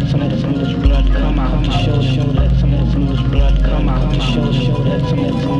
some of the blood come out. Show that some of the blood come out. Show that some of the